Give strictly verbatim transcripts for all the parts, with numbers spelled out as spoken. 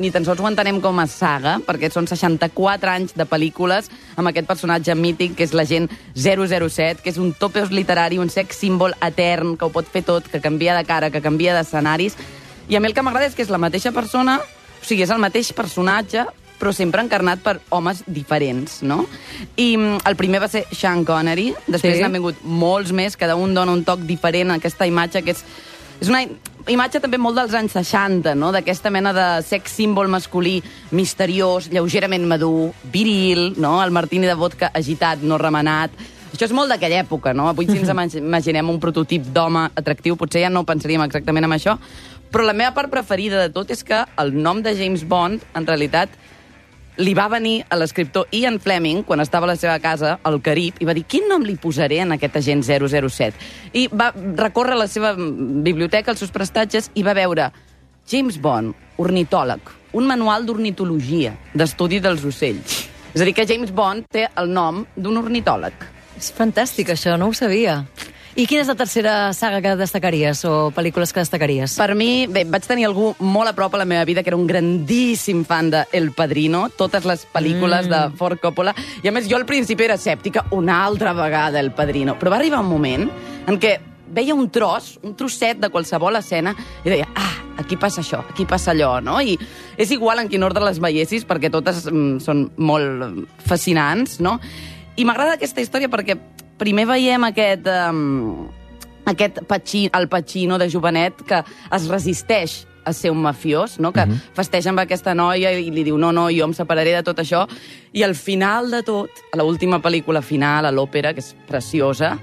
ni tan sols ho entenem com a saga, perquè són seixanta-quatre anys de pel·lícules amb aquest personatge mític que és l'agent zero zero set, que és un topos literari, un sex símbol etern, que ho pot fer tot, que canvia de cara, que canvia d'escenaris. I a mi el que m'agrada és que és la mateixa persona, o sigui, és el mateix personatge, però sempre encarnat per homes diferents, no? I el primer va ser Sean Connery, després sí. n'han vingut molts més, cada un dona un toc diferent a aquesta imatge, que és, és una imatge també molt dels anys seixanta, no? D'aquesta mena de sex símbol masculí misteriós, lleugerament madur, viril, no? El martini de vodka agitat, no remenat. Això és molt d'aquella època, no? Avui si ens imaginem un prototip d'home atractiu, potser ja no pensaríem exactament en això, però la meva part preferida de tot és que el nom de James Bond, en realitat, li va venir a l'escriptor Ian Fleming, quan estava a la seva casa, al Carib, i va dir, quin nom li posaré en aquest agent zero zero set? I va recórrer la seva biblioteca, els seus prestatges, i va veure James Bond, ornitòleg, un manual d'ornitologia, d'estudi dels ocells. És a dir, que James Bond té el nom d'un ornitòleg. És fantàstic, això, no ho sabia. I quina és la tercera saga que destacaries, o pel·lícules que destacaries? Per mi, bé, vaig tenir algú molt a prop a la meva vida que era un grandíssim fan de El Padrino, totes les pel·lícules mm. de Ford Coppola, i a més jo al principi era escèptica, una altra vegada El Padrino, però va arribar un moment en què veia un tros, un trosset de qualsevol escena, i deia, ah, aquí passa això, aquí passa allò, no? I és igual en quin ordre les veiessis, perquè totes mm, són molt fascinants, no? I m'agrada aquesta història perquè primer veiem aquest, um, aquest Pacino, el Pacino de jovenet que es resisteix a ser un mafiós, no? Que uh-huh. festeja amb aquesta noia i li diu no, no, jo em separaré de tot això. I al final de tot, a l'última pel·lícula final, a l'òpera, que és preciosa,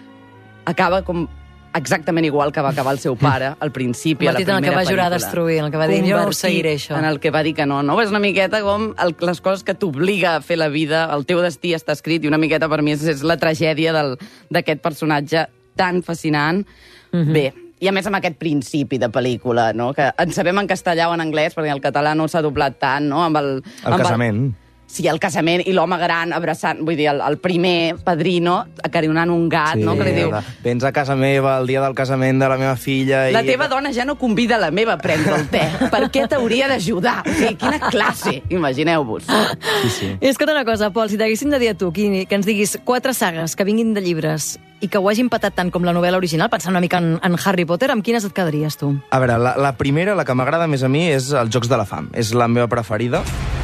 acaba com exactament igual que va acabar el seu pare al principi, a la primera pel·lícula. En el que va jurar a destruir, en el que va dir, jo no ho seguiré, això. En el que va dir que no, no? És una miqueta com el, les coses que t'obliga a fer la vida, el teu destí està escrit, i una miqueta per mi és, és la tragèdia d'aquest personatge tan fascinant. Mm-hmm. Bé, i a més amb aquest principi de pel·lícula, no? Que en sabem en castellà o en anglès, perquè el català no s'ha doblat tant, no? Amb el, el amb casament. El... Sí, el casament i l'home gran abraçant, vull dir, el, el primer padrino acarinant un gat, sí, no? Que li diu... Vens a casa meva el dia del casament de la meva filla i... La teva dona ja no convida la meva a prendre el te. Per què t'hauria d'ajudar? O sigui, quina classe, imagineu-vos. Sí, sí. I escolta una cosa, Pol, si t'haguéssim de dir a tu que ens diguis quatre sagues que vinguin de llibres i que ho hagin patat tant com la novel·la original, pensant una mica en, en Harry Potter, amb quines et quedaries tu? A veure, la, la primera, la que m'agrada més a mi, és els Jocs de la Fam. És la meva preferida.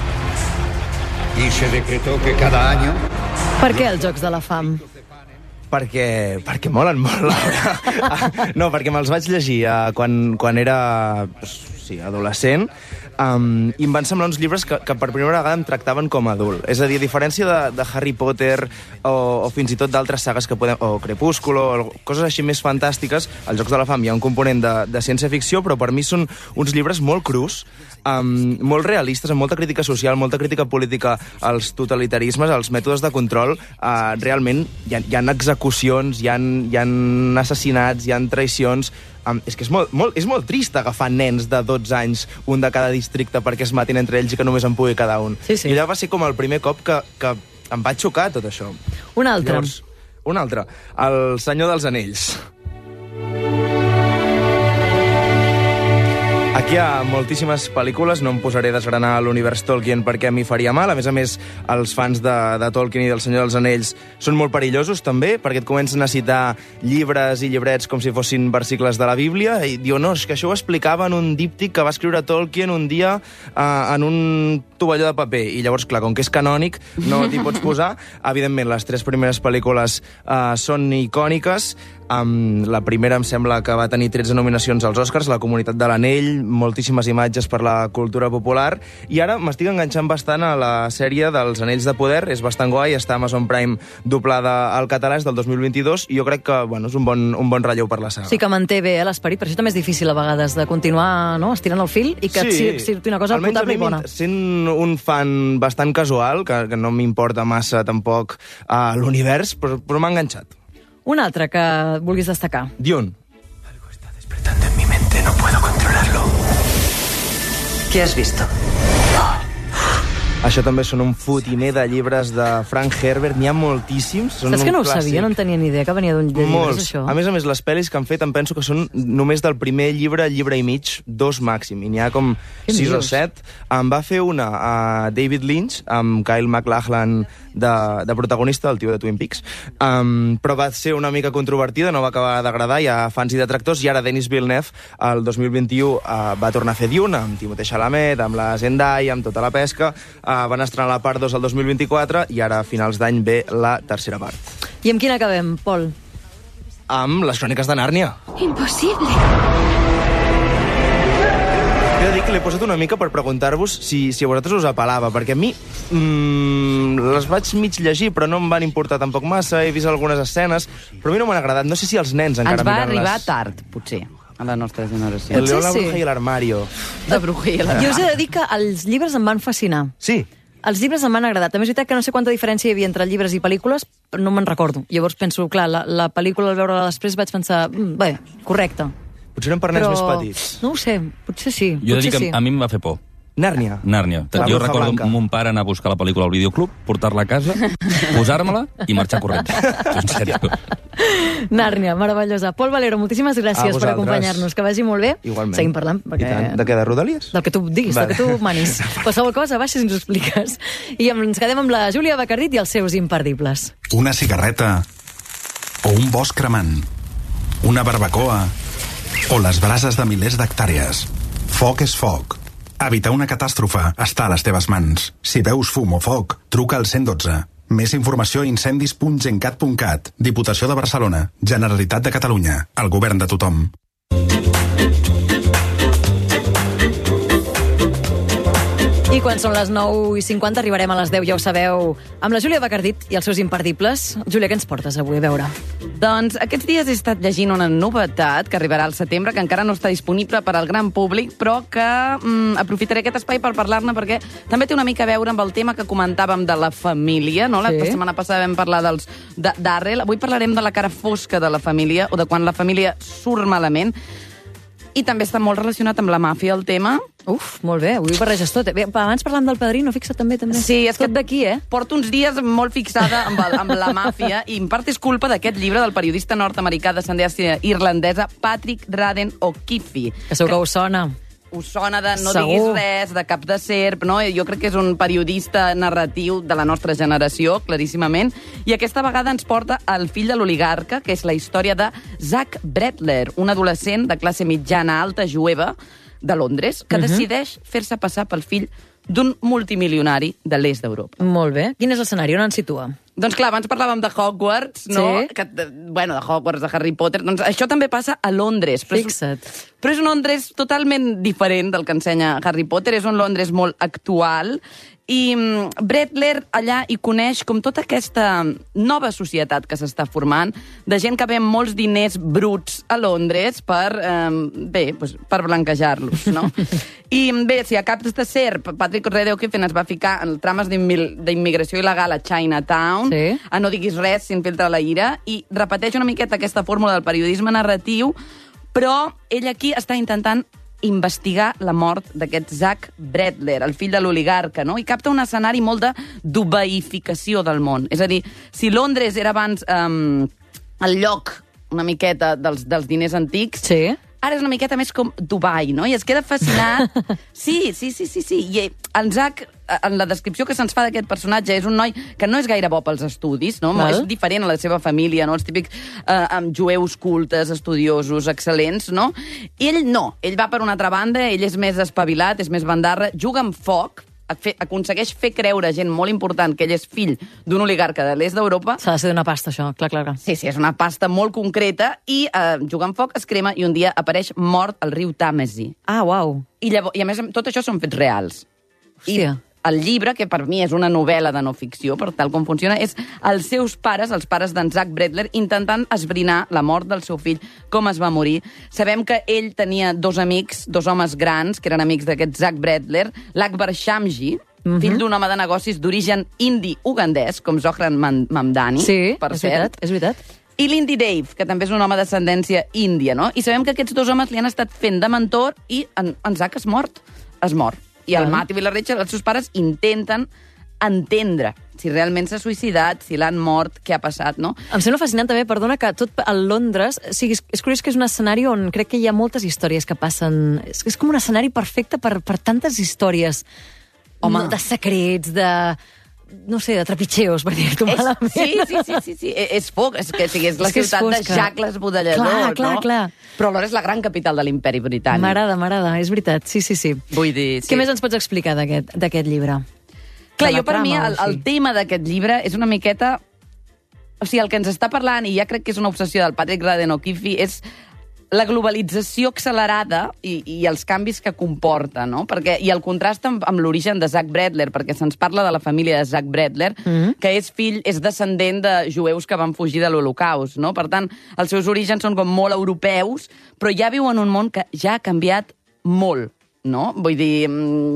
Y se decretó que cada año... Per què els Jocs de la Fam? Perquè, perquè molen molt, Laura. No, perquè me'ls vaig llegir uh, quan, quan era sí, adolescent, um, i em van semblar uns llibres que, que per primera vegada em tractaven com a adult. És a dir, a diferència de, de Harry Potter o, o fins i tot d'altres sagues que podem... o Crepúsculo, o coses així més fantàstiques, als Jocs de la Fam hi ha un component de, de ciència-ficció, però per mi són uns llibres molt crus, um, molt realistes, amb molta crítica social, molta crítica política als totalitarismes, als mètodes de control. Uh, realment hi ha, hi ha execucions, hi ha, hi ha assassinats, hi ha traïcions. Um, és que és molt, molt, és molt trist agafar nens de dotze anys, un de cada districte, perquè es matin entre ells i que només en pugui cada un. Sí, sí. I allò va ser com el primer cop que, que em va xocar tot això. Un altre. Llavors, un altre. El Senyor dels Anells. Aquí hi ha moltíssimes pel·lícules, no em posaré a desgranar l'univers Tolkien perquè m'hi faria mal. A més a més, els fans de, de Tolkien i del Senyor dels Anells són molt perillosos també, perquè et comencen a citar llibres i llibrets com si fossin versicles de la Bíblia, i diu, no, és que això ho explicava en un díptic que va escriure Tolkien un dia eh, en un tovalló de paper. I llavors, clar, com que és canònic, no t'hi pots posar. Evidentment, les tres primeres pel·lícules eh, són icòniques. Um, la primera em sembla que va tenir tretze nominacions als Oscars, La Comunitat de l'Anell, moltíssimes imatges per la cultura popular, i ara m'estic enganxant bastant a la sèrie dels Anells de Poder, és bastant guai, està a Amazon Prime doblada al català, és del dos mil vint-i-dos, i jo crec que bueno, és un bon, un bon relleu per la saga. Sí que manté bé eh, l'esperit, però això també és difícil a vegades, de continuar no, estirant el fil i que sí, et surti una cosa potable i bona. Sent un fan bastant casual, que, que no m'importa massa tampoc uh, l'univers, però, però m'ha enganxat. Un altre que vulguis destacar. Dune. Algo está despertando en mi mente, no puedo controlarlo. ¿Qué has visto? Això també són un fotiner de llibres de Frank Herbert. N'hi ha moltíssims. Són Saps que no ho clàssic. sabia? No en tenia ni idea que venia d'un llibre, Molts. això. A més a més, les pel·lis que han fet em penso que són només del primer llibre, llibre i mig, dos màxim. I n'hi ha com Què sis o dius? set. Em va fer una a David Lynch, amb Kyle MacLachlan de, de protagonista, el tio de Twin Peaks. Um, però va ser una mica controvertida, no va acabar d'agradar, hi ha fans i detractors, i ara Denis Villeneuve, el dos mil vint-i-u, uh, va tornar a fer Dune, amb Timothée Chalamet, amb la Zendaya, amb tota la pesca. Uh, van estrenar la part dos el dos mil vint-i-quatre i ara a finals d'any ve la tercera part. I amb quina acabem, Pol? Amb les cròniques de Nàrnia. Imposible. He de dir que l'he posat una mica per preguntar-vos si, si a vosaltres us apel·lava, perquè a mi mmm, les vaig mig llegir, però no em van importar tampoc massa, he vist algunes escenes, però a mi no m'han agradat. No sé si els nens encara Ens va miren arribar les... tard, potser, a la nostra generació. El Potser León, la sí. bruja i l'armario. De Bruja i la... Jo us he de dir que els llibres em van fascinar. Sí. Els llibres m'han agradat. També és veritat que no sé quanta diferència hi havia entre llibres i pel·lícules, però no me'n recordo. Llavors penso, clar, la, la pel·lícula al veure-la després vaig pensar, mm, bé, correcte. Potser eren per nens Però més petits. no ho sé, potser sí. Jo he de potser dir que sí. a mi em va fer por. Nàrnia. Nàrnia. La Jo bruja recordo blanca. mon pare anar a buscar la pel·lícula al videoclub, portar-la a casa, posar-me-la i marxar corrents. En sèrio. Nàrnia, meravellosa. Pol Valero, moltíssimes A gràcies per vosaltres. acompanyar-nos. Que vagi molt bé. Igualment. Seguim parlant. I tant. De què, de Rodalies? Del que tu diguis, Vale. del que tu manis. Qualsevol cosa, baixa si ens ho expliques. I ens quedem amb la Júlia Bacardit i els seus imperdibles. Una cigarreta o un bosc cremant, una barbacoa o les brases de milers d'hectàrees. Foc és foc. Evitar una catàstrofe està a les teves mans. Si veus fum o foc, truca al cent i dotze. Més informació a incendis punt gencat punt cat. Diputació de Barcelona. Generalitat de Catalunya. El govern de tothom. I quan són les nou i cinquanta arribarem a les deu, ja ho sabeu, amb la Júlia Bacardit i els seus imperdibles. Júlia, què ens portes avui a veure? Doncs aquests dies he estat llegint una novetat que arribarà al setembre, que encara no està disponible per al gran públic, però que mm, aprofitaré aquest espai per parlar-ne perquè també té una mica a veure amb el tema que comentàvem de la família, no? La Sí. setmana passada vam parlar dels de- d'Arrel, avui parlarem de la cara fosca de la família o de quan la família surt malament. I també està molt relacionat amb la màfia, el tema. Uf, molt bé, avui ho barreges tot. Bé, abans parlant del Padrino, fixa't també, també. Sí, és tot que d'aquí, eh? Porto uns dies molt fixada amb, el, amb la màfia i en part és culpa d'aquest llibre del periodista nord-americà d'ascendència irlandesa Patrick Radden O'Keefe. Que segur que us sona. Us sona de no Segur. diguis res, de cap de serp, no? Jo crec que és un periodista narratiu de la nostra generació, claríssimament, i aquesta vegada ens porta El fill de l'oligarca, que és la història de Zach Bradler, un adolescent de classe mitjana alta jueva de Londres, que uh -huh. decideix fer-se passar pel fill d'un multimilionari de l'est d'Europa. Molt bé. Quin és l'escenari? On ens situa? Doncs clar, abans parlàvem de Hogwarts, no? Sí. Que, bueno, de Hogwarts, de Harry Potter. Doncs això també passa a Londres. Però és- Fixa't. Però és un Londres totalment diferent del que ensenya Harry Potter. És un Londres molt actual. I mm, Bradler allà hi coneix com tota aquesta nova societat que s'està formant, de gent que ve amb molts diners bruts a Londres per, eh, bé, doncs, per blanquejar-los, no? I bé, si a cap de serp, Patrick Radden O'Keefe ens va ficar en trames d'immi- d'immigració il·legal a Chinatown, Sí. a No diguis res, s'infiltra la ira, i repeteix una miqueta aquesta fórmula del periodisme narratiu, però ell aquí està intentant investigar la mort d'aquest Zach Bradler, el fill de l'oligarca, no? I capta un escenari molt de d'ubaificació del món. És a dir, si Londres era abans um, el lloc una miqueta dels, dels diners antics, Sí. ara és una miqueta més com Dubai, no? I es queda fascinat. Sí, sí, sí, sí, sí. I en Zach, en la descripció que se'ns fa d'aquest personatge, és un noi que no és gaire bo pels estudis, no? Val. És diferent a la seva família, no? Els típics eh, amb jueus cultes, estudiosos, excel·lents, no? Ell no. Ell va per una altra banda, ell és més espavilat, és més bandarra, juga amb foc, fe, aconsegueix fer creure a gent molt important que ell és fill d'un oligarca de l'est d'Europa. S'ha de ser d'una pasta, això, clar, clar, clar. Sí, sí, és una pasta molt concreta i eh, juga amb foc, es crema i un dia apareix mort al riu Tàmesi. Ah, uau. I, llavors, I a més, tot això són fets reals. Hòstia. I el llibre, que per mi és una novel·la de no ficció, per tal com funciona, és els seus pares, els pares d'en Zach Bradler, intentant esbrinar la mort del seu fill, com es va morir. Sabem que ell tenia dos amics, dos homes grans, que eren amics d'aquest Zach Bradler, l'Akbar Shamji, Mhm. fill d'un home de negocis d'origen indi-ugandès, com Zohran Man- Mamdani, Sí, per és cert. veritat, és veritat. I l'Indy Dave, que també és un home d'ascendència índia, no? I sabem que aquests dos homes li han estat fent de mentor i en, en Zach és mort. Es mor. I el Val. Matthew i la Rachel, els seus pares, intenten entendre si realment s'ha suïcidat, si l'han mort, què ha passat, no? Em sembla fascinant també, perdona, que tot a Londres... O sigui, és, és curiós que és un escenari on crec que hi ha moltes històries que passen... És, és com un escenari perfecte per, per tantes històries. Home, de secrets, de... no sé, de trepitxeos, per dir-t'ho malament. Sí, sí, sí, sí, sí. És foc, és que, sí, és la És que és ciutat de fosca. Jack l'Esbudellador, Clar, clar, no? clar. Però alhora és la gran capital de l'imperi britànic. M'agrada, m'agrada, és veritat, sí, sí, sí. Vull dir, sí. Què més ens pots explicar d'aquest d'aquest llibre? Clar, De la jo per trama, mi el, o el sigui. tema d'aquest llibre és una miqueta... O sigui, el que ens està parlant, i ja crec que és una obsessió del Patrick Radden O'Keefe, és la globalització accelerada i, i els canvis que comporta, no? Perquè, i el contrast amb, amb l'origen de Zach Bradler, perquè se'ns parla de la família de Zach Bradler, mm-hmm. que és fill, és descendent de jueus que van fugir de l'Holocaust, no? Per tant, els seus orígens són com molt europeus, però ja viu en un món que ja ha canviat molt, no? Vull dir,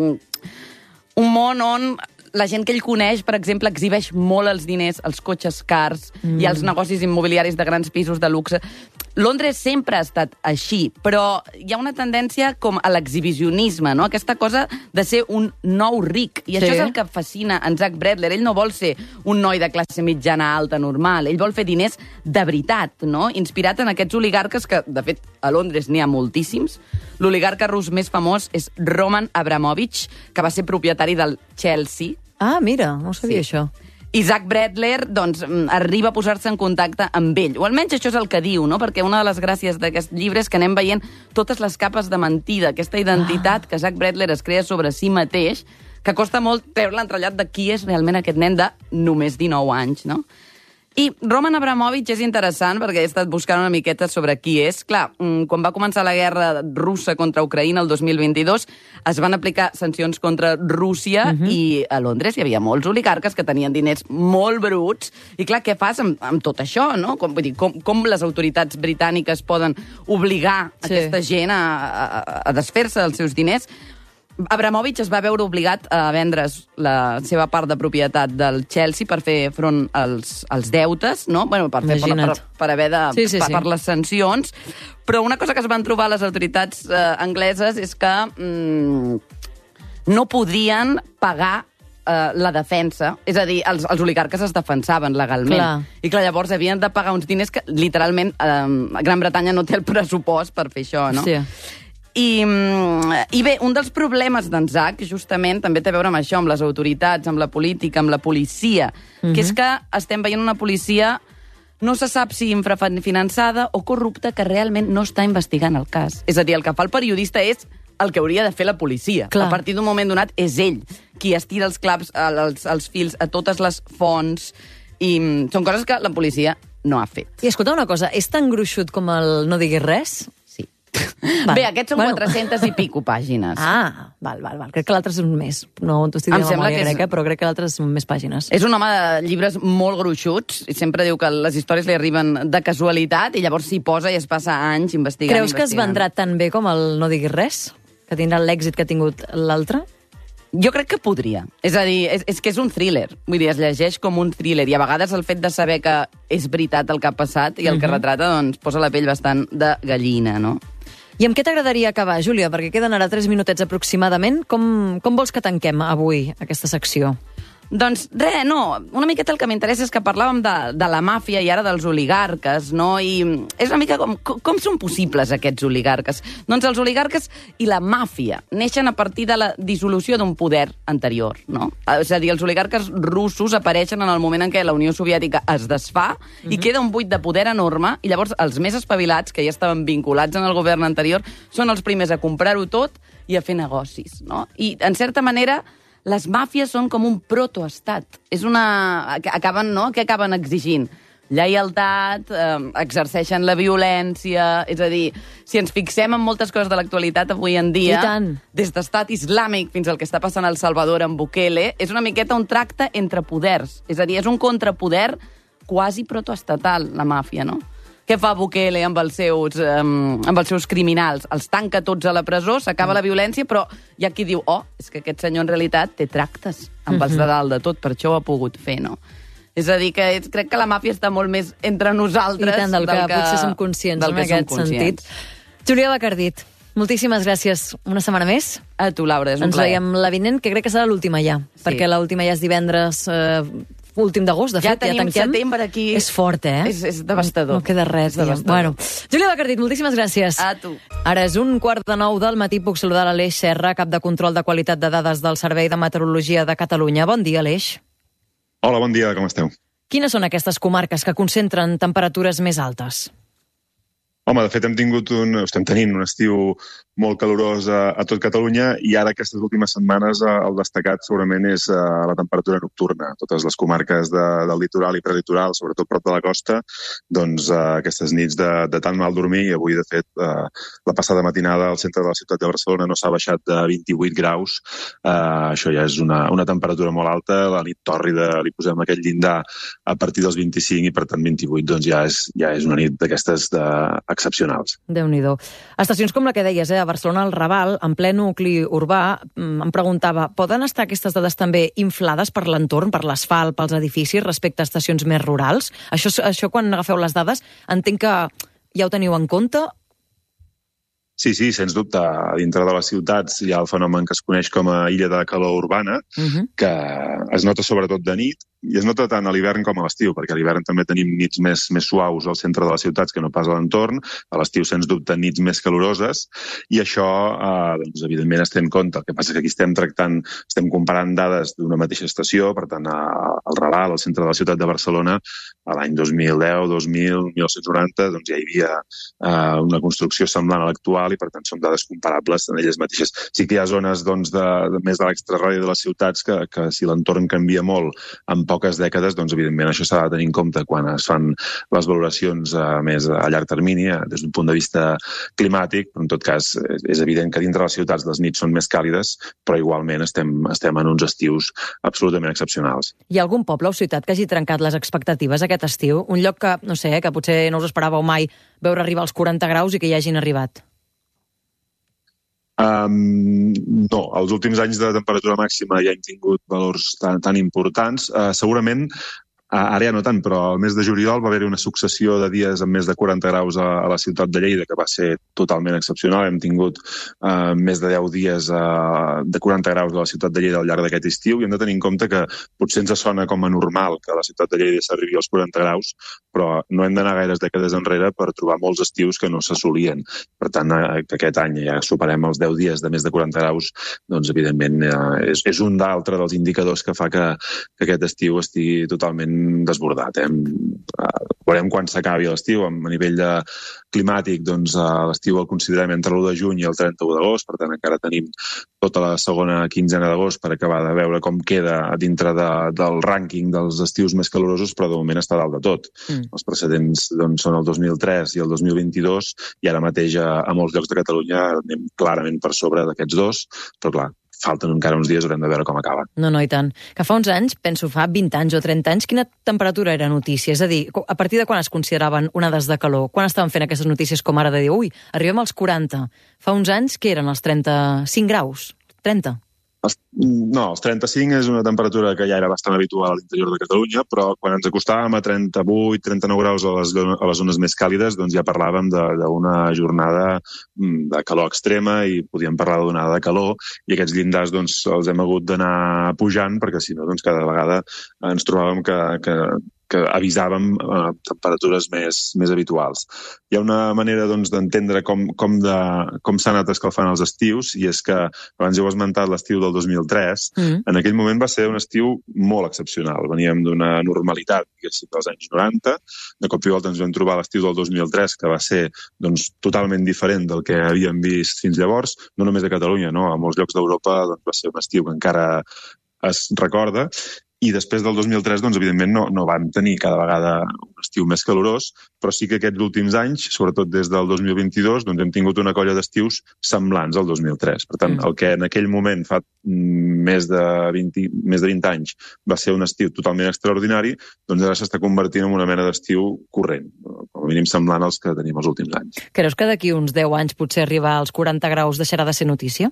un món on la gent que ell coneix, per exemple, exhibeix molt els diners, els cotxes cars mm. i els negocis immobiliaris de grans pisos de luxe. Londres sempre ha estat així, però hi ha una tendència com a l'exhibicionisme, no? Aquesta cosa de ser un nou ric. I sí. Això és el que fascina en Zach Bradler. Ell no vol ser un noi de classe mitjana alta normal. Ell vol fer diners de veritat, no? Inspirat en aquests oligarques que, de fet, a Londres n'hi ha moltíssims. L'oligarca rus més famós és Roman Abramovich, que va ser propietari del Chelsea. Ah, mira, no sabia Sí. això. I Zach Bradler, doncs, arriba a posar-se en contacte amb ell. O almenys això és el que diu, no? Perquè una de les gràcies d'aquest llibre és que anem veient totes les capes de mentida, aquesta identitat ah. que Zach Bradler es crea sobre si mateix, que costa molt treure l'entrellat de qui és realment aquest nen de només dinou anys, no? I Roman Abramovich és interessant perquè he estat buscant una miqueta sobre qui és. Clar, quan va començar la guerra russa contra Ucraïna el dos mil vint-i-dos, es van aplicar sancions contra Rússia uh-huh. i a Londres hi havia molts oligarques que tenien diners molt bruts. I clar, què fas amb, amb tot això, no? Com, vull dir, com, com les autoritats britàniques poden obligar sí. aquesta gent a, a, a desfer-se dels seus diners? Abramovich es va veure obligat a vendre's la seva part de propietat del Chelsea per fer front als, als deutes, no? Bueno, per, fer, per, per, per haver de... Sí, sí, per, sí. per les sancions. Però una cosa que es van trobar les autoritats eh, angleses és que mm, no podien pagar eh, la defensa. És a dir, els, els oligarques es defensaven legalment. Clar. I clar, llavors havien de pagar uns diners que literalment eh, Gran Bretanya no té el pressupost per fer això, no? Sí. I, I bé, un dels problemes d'en Zach, justament, també té a veure amb això, amb les autoritats, amb la política, amb la policia, uh-huh. que és que estem veient una policia no se sap si infrafinançada o corrupta que realment no està investigant el cas. És a dir, el que fa el periodista és el que hauria de fer la policia. Clar. A partir d'un moment donat és ell qui estira els claps, els, els fils a totes les fonts, i són coses que la policia no ha fet. I escolta una cosa, és tan gruixut com el No diguis res? Val. Bé, aquests són bueno. quatre-centes i pico pàgines. Ah, val, val, val. Crec que l'altre és un més. No t'ho estic Em dient de sembla memòria que és- greca, però crec que l'altre són més pàgines. És un home de llibres molt gruixuts i sempre diu que les històries li arriben de casualitat i llavors s'hi posa i es passa anys investigant. Creus que es investigant. vendrà tan bé com el No diguis res? Que tindrà l'èxit que ha tingut l'altre? Jo crec que podria. És a dir, és, és que és un thriller. Vull dir, es llegeix com un thriller i a vegades el fet de saber que és veritat el que ha passat i el uh-huh. que retrata, doncs, posa la pell bastant de gallina, no? I amb què t'agradaria acabar, Júlia? Perquè queden ara tres minutets aproximadament. Com, com vols que tanquem avui aquesta secció? Doncs res, no, una miqueta el que m'interessa és que parlàvem de, de la màfia i ara dels oligarques, no? I és una mica com, com, com són possibles aquests oligarques? Doncs els oligarques i la màfia neixen a partir de la dissolució d'un poder anterior, no? És a dir, els oligarques russos apareixen en el moment en què la Unió Soviètica es desfà mm-hmm. i queda un buit de poder enorme i llavors els més espavilats, que ja estaven vinculats en el govern anterior, són els primers a comprar-ho tot i a fer negocis, no? I, en certa manera, les màfies són com un protoestat. És una... Acaben, no? Què acaben exigint? Lleialtat, eh, exerceixen la violència... És a dir, si ens fixem en moltes coses de l'actualitat avui en dia, des d'estat islàmic fins al que està passant a El Salvador amb Bukele, és una miqueta un tracte entre poders. És a dir, és un contrapoder quasi protoestatal, la màfia, no? Què fa Bukele amb els seus, um, amb els seus criminals? Els tanca tots a la presó, s'acaba la violència, però hi ha qui diu, oh, és que aquest senyor en realitat té tractes amb els de dalt de tot, per això ho ha pogut fer, no? És a dir, que és, crec que la màfia està molt més entre nosaltres... I tant, del, del que, que potser som conscients en aquest sentit. Júlia Bacardit, Moltíssimes gràcies. Una setmana més. A tu, Laura, és un Ens plaer. veiem la vinent, que crec que serà l'última ja, Sí. perquè l'última ja és divendres eh, últim d'agost, de Ja fet, ja tenim tanquem. setembre aquí. És fort, eh? És, és devastador. No queda res. És diguem. devastador. Bueno, Júlia Bacardit, moltíssimes gràcies. A tu. Ara és un quart de nou del matí. Puc saludar l'Aleix Serra, cap de control de qualitat de dades del Servei de Meteorologia de Catalunya. Bon dia, Aleix. Hola, bon dia, com esteu? Quines són aquestes comarques que concentren temperatures més altes? Home, de fet, hem tingut un, estem tenint un estiu molt calorós a, a tot Catalunya i ara aquestes últimes setmanes eh, el destacat segurament és eh, la temperatura nocturna. Totes les comarques de, del litoral i prelitoral, sobretot prop de la costa, doncs eh, aquestes nits de, de tan mal dormir, i avui, de fet, eh, la passada matinada al centre de la ciutat de Barcelona no s'ha baixat de vint-i-vuit graus. Eh, això ja és una, una temperatura molt alta. La nit tòrrida li posem aquest llindar a partir dels vint-i-cinc i, per tant, vint-i-vuit doncs, ja, és, ja és una nit d'aquestes de, excepcionals. Déu-n'hi-do. Estacions com la que deies, eh, a Barcelona, al Raval, en ple nucli urbà, em preguntava, poden estar aquestes dades també inflades per l'entorn, per l'asfalt, pels edificis, respecte a estacions més rurals? Això, això quan agafeu les dades, entenc que ja ho teniu en compte? Sí, sí, sens dubte. Dintre de les ciutats hi ha el fenomen que es coneix com a illa de calor urbana, Uh-huh. que es nota sobretot de nit, i es nota tant a l'hivern com a l'estiu, perquè a l'hivern també tenim nits més, més suaus al centre de les ciutats que no pas a l'entorn, a l'estiu, sens dubte, nits més caloroses, i això, eh, doncs, evidentment, es té en compte. El que passa és que aquí estem tractant, estem comparant dades d'una mateixa estació, per tant, a, al Raval, al centre de la ciutat de Barcelona, a l'any dos mil deu, dos mil, mil nou-cents noranta, doncs ja hi havia eh, una construcció semblant a l'actual i, per tant, són dades comparables en elles mateixes. Sí que hi ha zones doncs, de, de més de l'extraradi de les ciutats que, que si l'entorn canvia molt en poques dècades, doncs, evidentment, això s'ha de tenir en compte quan es fan les valoracions eh, més a llarg termini, eh, des d'un punt de vista climàtic, però en tot cas és, és evident que dintre les ciutats les nits són més càlides, però igualment estem, estem en uns estius absolutament excepcionals. Hi ha algun poble o ciutat que hagi trencat les expectatives aquest estiu? Un lloc que, no sé, que potser no us esperàveu mai veure arribar als quaranta graus i que hi hagin arribat? Um, no, els últims anys de temperatura màxima ja hem tingut valors tan, tan importants. Uh, segurament, uh, ara ja no tant, però al mes de juliol va haver-hi una successió de dies amb més de quaranta graus a, a la ciutat de Lleida, que va ser totalment excepcional. Hem tingut uh, més de deu dies uh, de quaranta graus a la ciutat de Lleida al llarg d'aquest estiu, i hem de tenir en compte que potser ens sona com a normal que a la ciutat de Lleida s'arribi als quaranta graus, però no hem d'anar gaires dècades enrere per trobar molts estius que no s'assolien. Per tant, eh, que aquest any ja superem els deu dies de més de quaranta graus, doncs, evidentment, eh, és, és un d'altre dels indicadors que fa que, que aquest estiu estigui totalment desbordat. Eh? Eh, veurem quan s'acabi l'estiu. A nivell de climàtic, doncs, eh, l'estiu el considerem entre l'u de juny i el trenta-u d'agost, per tant, encara tenim tota la segona quinzena d'agost per acabar de veure com queda dintre de, del rànquing dels estius més calorosos, però de moment està dalt de tot. Mm. Els precedents doncs, són el dos mil tres i el dos mil vint-i-dos, i ara mateix a, a molts llocs de Catalunya anem clarament per sobre d'aquests dos, però clar, falten encara uns dies, haurem de veure com acaba. No, no, i tant. Que fa uns anys, penso fa vint anys o trenta anys, quina temperatura era notícia? És a dir, a partir de quan es consideraven onades de calor? Quan estaven fent aquestes notícies com ara de dir, ui, arribem als quaranta? Fa uns anys, què eren els trenta-cinc graus? trenta? Els, no, els trenta-cinc és una temperatura que ja era bastant habitual a l'interior de Catalunya, però quan ens acostàvem a trenta-vuit trenta-nou graus a les, a les zones més càlides, doncs ja parlàvem d'una jornada de calor extrema i podíem parlar d'una onada de calor, i aquests llindars doncs, els hem hagut d'anar pujant, perquè si no, doncs, cada vegada ens trobàvem que, que que avisàvem eh, temperatures més, més habituals. Hi ha una manera doncs, d'entendre com, com, de, com s'han anat escalfant els estius, i és que, abans ja heu esmentat l'estiu del dos mil tres, mm. en aquell moment va ser un estiu molt excepcional. Veníem d'una normalitat, diguéssim, dels anys noranta, de cop i volta ens vam trobar l'estiu del dos mil tres, que va ser doncs, totalment diferent del que havíem vist fins llavors, no només a Catalunya, no? A molts llocs d'Europa doncs, va ser un estiu que encara es recorda. I després del dos mil tres, doncs, evidentment, no, no vam tenir cada vegada un estiu més calorós, però sí que aquests últims anys, sobretot des del dos mil vint-i-dos, doncs hem tingut una colla d'estius semblants al dos mil tres. Per tant, mm. el que en aquell moment, fa més de vint, més de vint anys, va ser un estiu totalment extraordinari, doncs ara s'està convertint en una mena d'estiu corrent, com a mínim semblant als que tenim els últims anys. Creus que d'aquí uns deu anys potser arribar als quaranta graus deixarà de ser notícia?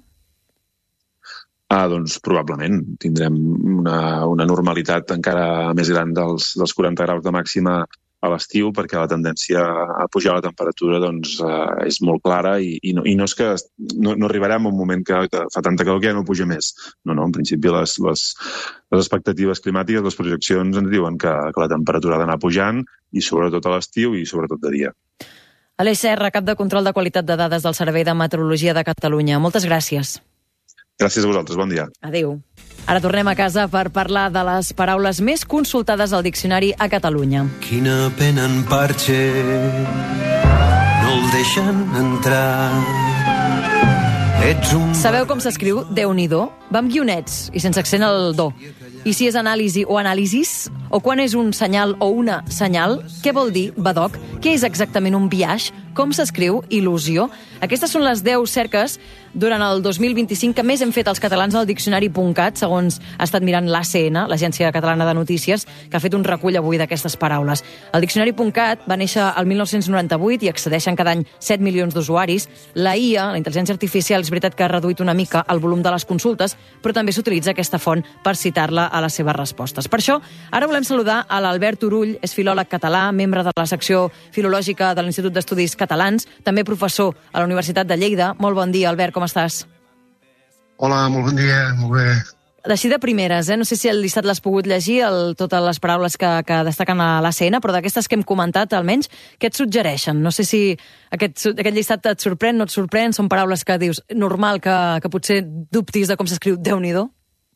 Ah, doncs probablement tindrem una, una normalitat encara més gran dels, dels quaranta graus de màxima a l'estiu, perquè la tendència a pujar la temperatura doncs, eh, és molt clara i, i, no, i no és que no, no arribarem a un moment que, que fa tanta calor que ja no puja més. No, no, en principi les, les, les expectatives climàtiques, les projeccions ens diuen que, que la temperatura ha d'anar pujant i sobretot a l'estiu i sobretot de dia. Aleix Serra, cap de control de qualitat de dades del Servei de Meteorologia de Catalunya. Moltes gràcies. Gràcies a vosaltres, bon dia. Adéu. Ara tornem a casa per parlar de les paraules més consultades al diccionari a Catalunya. Quina pena en Parche, no el deixen entrar. Ets un... Sabeu com s'escriu Déu-n'hi-do? Va amb guionets i sense accent al do. I si és anàlisi o anàlisis? O quan és un senyal o una senyal? Què vol dir badoc? Què és exactament un biaix? Com s'escriu il·lusió? Aquestes són les deu cerques durant el dos mil vint-i-cinc que més hem fet els catalans al diccionari punt cat, segons ha estat mirant l'A C N, l'Agència Catalana de Notícies, que ha fet un recull avui d'aquestes paraules. El diccionari punt cat va néixer al mil nou-cents noranta-vuit i accedeixen cada any set milions d'usuaris. La I A, la intel·ligència artificial, és veritat que ha reduït una mica el volum de les consultes, però també s'utilitza aquesta font per citar-la a les seves respostes. Per això, ara volem saludar a l'Albert Turull, és filòleg català, membre de la secció filològica de l'Institut d'Estudis Catalans, també professor a la Universitat de Lleida. Molt bon dia, Albert, com estàs? Hola, molt bon dia, molt bé. Així de primeres, eh? No sé si el llistat l'has pogut llegir, el, totes les paraules que, que destaquen a l'A C N, però d'aquestes que hem comentat, almenys, què et suggereixen? No sé si aquest, aquest llistat et sorprèn, no et sorprèn, són paraules que dius normal que, que potser dubtis de com s'escriu Déu-n'hi-do?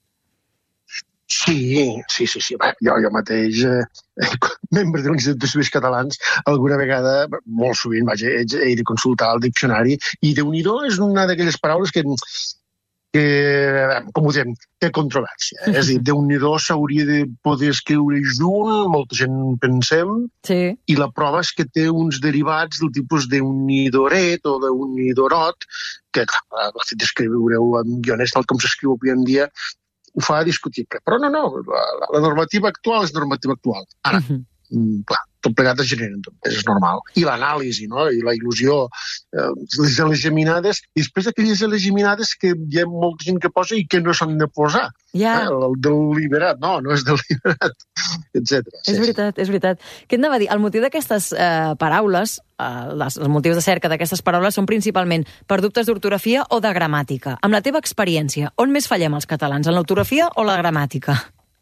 Sí, sí, sí, sí. Va, jo, jo mateix, eh, membre de l'Institut d'Estudis Catalans, alguna vegada, molt sovint, vaja, he, he de consultar el diccionari, i Déu-n'hi-do és una d'aquelles paraules que, que com ho diem, té controvèrsia. Eh? És a dir, Déu-n'hi-do s'hauria de poder escriure junt, molta gent pensem, sí. I la prova és que té uns derivats del tipus d'unidoret o d'unidorot, que, clar, el fet d'escriure-ho en guioners tal com s'escriu avui en dia, ho fa discutible. Però no, no, la, la normativa actual és normativa actual. Ara, uh-huh. mm, clar, tot plegat es generen dubtes, és normal. I l'anàlisi, no?, i la il·lusió, eh, les elegiminades, i després aquelles elegiminades que hi ha molta gent que posa i que no s'han de posar. Ja. Eh, el deliberat, no, no és deliberat, etcètera. És veritat, és veritat. Què et anava a dir? El motiu d'aquestes eh, paraules, eh, les, els motius de cerca d'aquestes paraules són principalment per dubtes d'ortografia o de gramàtica. Amb la teva experiència, on més fallem els catalans, en l'ortografia o la gramàtica?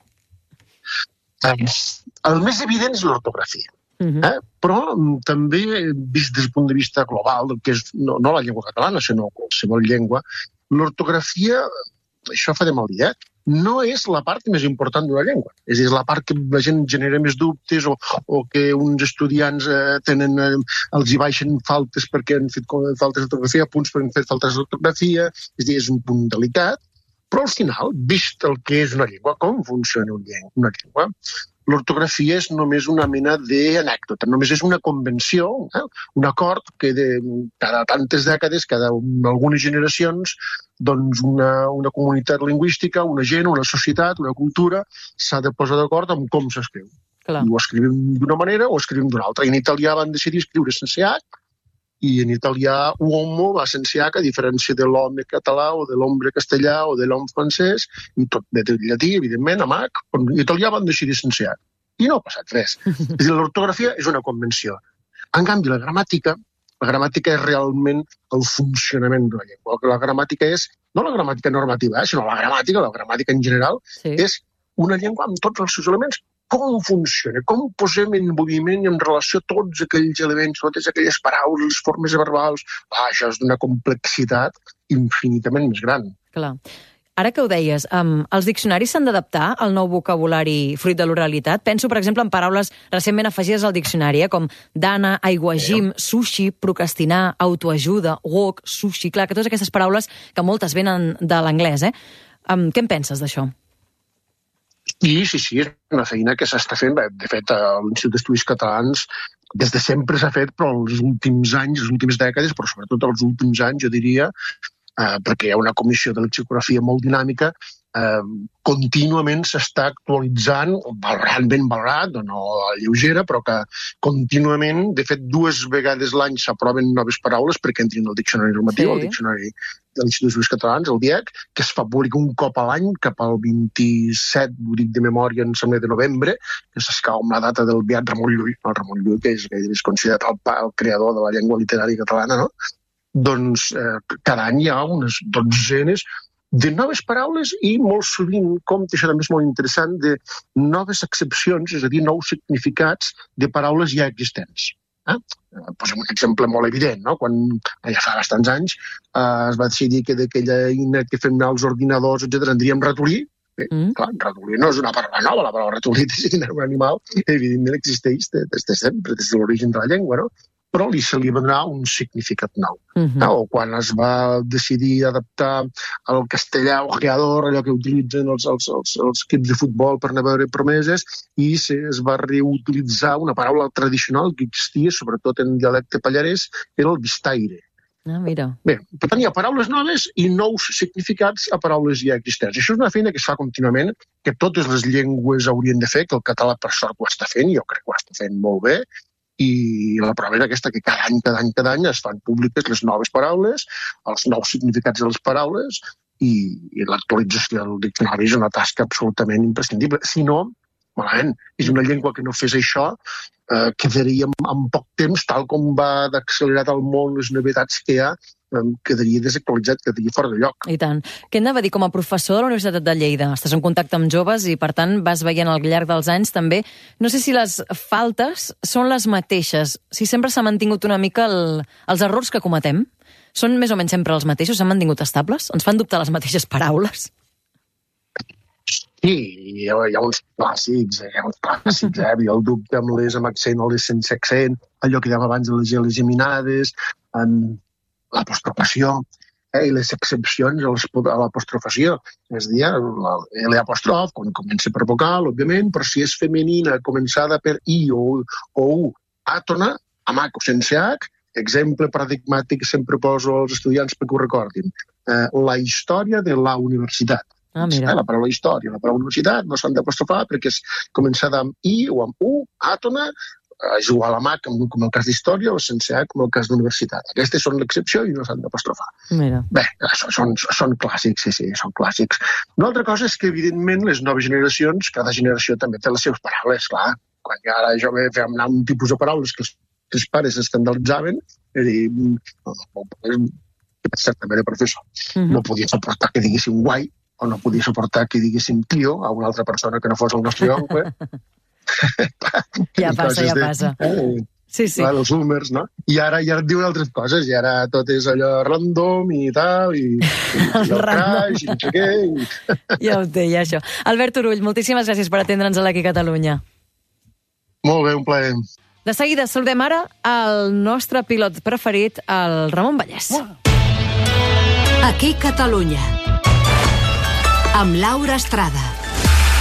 El més evident és l'ortografia. Uh-huh. Eh? Però també, vist des del punt de vista global, que és no, no la llengua catalana, sinó qualsevol llengua, l'ortografia, això fa de mal dir, eh? No és la part més important d'una llengua. És a dir, la part que la gent genera més dubtes o, o que uns estudiants eh, tenen, eh, els hi baixen faltes perquè han fet faltes d'ortografia, punts perquè han fet faltes d'ortografia, és a dir, és un punt delicat, però al final, vist el que és una llengua, com funciona una llengua, l'ortografia és només una mena d'anècdota, només és una convenció, eh? Un acord que de, cada tantes dècades, cada algunes generacions, doncs una, una comunitat lingüística, una gent, una societat, una cultura, s'ha de posar d'acord amb com s'escriu. Clar. I ho escrivim d'una manera o escrivim d'una altra. I en italià van decidir escriure sense H, i en italià uomo va sense H, a diferència de l'home català o de l'home castellà o de l'home francès, i tot de llatí, evidentment, amb H, però en italià van decidir sense H. I no ha passat res. És a dir, l'ortografia és una convenció. En canvi, la gramàtica, la gramàtica és realment el funcionament de la llengua. La gramàtica és, no la gramàtica normativa, eh, sinó la gramàtica, la gramàtica en general, sí. És una llengua amb tots els seus elements. Com funciona, com posem en moviment i en relació tots aquells elements, totes aquelles paraules, les formes verbals. Ah, això és d'una complexitat infinitament més gran. Clar. Ara que ho deies, um, els diccionaris s'han d'adaptar al nou vocabulari fruit de l'oralitat? Penso, per exemple, en paraules recentment afegides al diccionari, eh, com dana, aiguagim, sushi, procrastinar, autoajuda, wok, sushi... Clar, que totes aquestes paraules que moltes venen de l'anglès, eh? Um, què en penses d'això? I sí, sí, és una feina que s'està fent. De fet, a l'Institut d'Estudis Catalans des de sempre s'ha fet, però els últims anys, les últimes dècades, però sobretot els últims anys, jo diria, eh, perquè hi ha una comissió de lexicografia molt dinàmica, eh, contínuament s'està actualitzant, realment valorat, o no lleugera, però que contínuament, de fet, dues vegades l'any s'aproven noves paraules perquè entrin al diccionari normatiu, al diccionari de l'Institut d'Estudis Catalans, el D I E C, que es fa públic un cop a l'any, cap al vint-i-set, ho dic de memòria, em sembla, de novembre, que s'escau amb la data del beat Ramon Llull, el Ramon Llull, que és, que és considerat el, el creador de la llengua literària catalana, no? Doncs eh, cada any hi ha unes dotzenes de noves paraules i molt sovint, com això també és molt interessant, de noves accepcions, és a dir, nous significats de paraules ja existents. Eh? Posem un exemple molt evident, no? Quan ja fa bastants anys eh, es va decidir que d'aquella eina que fem anar als ordinadors, etcètera, en diríem ratolí. Bé, mm. clar, ratolí no és una paraula nova, la paraula ratolí designa un animal, evidentment existeix des de sempre, des de l'origen de la llengua, no? Però li se li va donar un significat nou. Mm-hmm. No? O quan es va decidir adaptar al castellà ojeador, allò que utilitzen els, els, els, els equips de futbol per anar a veure promeses, i se, es va reutilitzar una paraula tradicional que existia, sobretot en dialecte pallarès, era el vistaire. Ah, mira. Bé, per tant, hi ha paraules noves i nous significats a paraules ja existents. Això és una feina que es fa contínuament, que totes les llengües haurien de fer, que el català per sort ho està fent, jo crec que ho està fent molt bé, i la prova és aquesta, que cada any, cada any, cada any es fan públiques les noves paraules, els nous significats de les paraules, i, i l'actualització del diccionari és una tasca absolutament imprescindible. Si no, malament, és una llengua que no fes això, eh, quedaria en, en poc temps, tal com va d'accelerat al món les novetats que hi ha, eh, quedaria desactualitzat, quedaria fora de lloc. I tant. Què anava a dir, com a professor de la Universitat de Lleida? Estàs en contacte amb joves i, per tant, vas veient al llarg dels anys també. No sé si les faltes són les mateixes, si sempre s'ha mantingut una mica el, els errors que cometem. Són més o menys sempre els mateixos? S'han mantingut estables? Ens fan dubtar les mateixes paraules? Sí, hi ha, hi ha uns clàssics, hi ha uns clàssics, eh? Hi ha el dubte amb les amb accent o les sense accent, allò que dèiem abans de les les geminades, en l'apostrofació, eh? I les excepcions a l'apostrofació. És a dir, l'apostrof, quan comença per vocal, òbviament, però si és femenina, començada per i o, o u, àtona, amb h o sense h, exemple paradigmàtic que sempre poso als estudiants perquè ho recordin, eh, la història de la universitat. Ah, mira. La paraula història, la paraula universitat no s'han d'apostrofar perquè és començada amb i o amb u, àtona, és igual amb h, com el cas d'història, o sense h, com el cas d'universitat. Aquestes són l'excepció i no s'han d'apostrofar. Mira. Bé, això són, són clàssics, sí, sí, són clàssics. Una altra cosa és que, evidentment, les noves generacions, cada generació també té les seves paraules, clar. Quan ja ara jo vaig anar un tipus de paraules que els, que els pares escandalitzaven, és a dir, no, no, no, certament era professor. Mm-hmm. No podia suportar que diguéssim guai, o no podia suportar que diguéssim tio a una altra persona que no fos el nostre oncle. Ja passa, ja passa. Eh, sí, sí. Clar, els humors, no? I ara ja et diuen altres coses, i ara tot és allò random i tal, i, i, i el crash, i no sé què. I... Ja ho té, ja això. Albert Turull, moltíssimes gràcies per atendre'ns a l'Aquí Catalunya. Molt bé, un plaer. De seguida saludem ara el nostre pilot preferit, el Ramon Vallès. Aquí Catalunya, amb Laura Estrada.